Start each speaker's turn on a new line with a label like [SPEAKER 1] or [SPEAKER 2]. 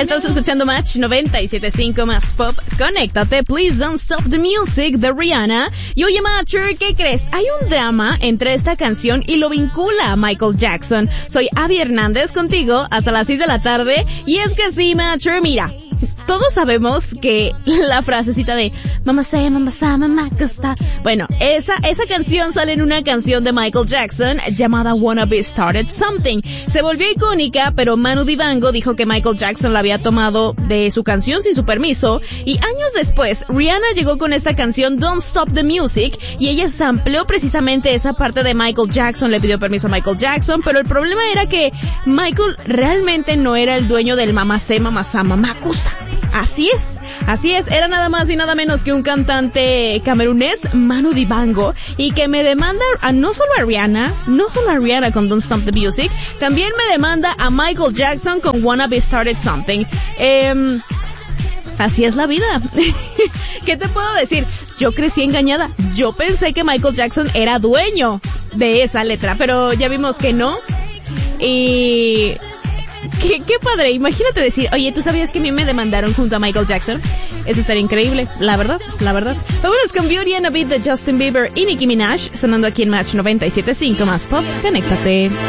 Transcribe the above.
[SPEAKER 1] Estás escuchando Match 97.5 más pop. Conéctate, Please Don't Stop the Music de Rihanna. Y oye, Matcher, ¿qué crees? Hay un drama entre esta canción y lo vincula a Michael Jackson. Soy Abby Hernández contigo hasta las 6 de la tarde. Y es que sí, Matcher, mira. Todos sabemos que la frasecita de Mama say, Mama sa, Mama costa. Bueno, esa canción sale en una canción de Michael Jackson llamada Wanna Be Started Something. Se volvió icónica, pero Manu Dibango dijo que Michael Jackson la había tomado de su canción sin su permiso. Y años después, Rihanna llegó con esta canción Don't Stop the Music y ella sampleó precisamente esa parte de Michael Jackson, le pidió permiso a Michael Jackson, pero el problema era que Michael realmente no era el dueño del Mama say, Mama sa, Mama costa. Así es, era nada más y nada menos que un cantante camerunés, Manu Dibango, y que me demanda no solo a Rihanna con Don't Stop the Music, también me demanda a Michael Jackson con Wanna Be Started Something. Así es la vida. ¿Qué te puedo decir? Yo crecí engañada. Yo pensé que Michael Jackson era dueño de esa letra, pero ya vimos que no. Y Qué padre, imagínate decir, oye, ¿tú sabías que a mí me demandaron junto a Michael Jackson? Eso estaría increíble, la verdad. Vámonos con Beauty and a Beat de Justin Bieber y Nicki Minaj, sonando aquí en Match 97.5 más pop. Conéctate.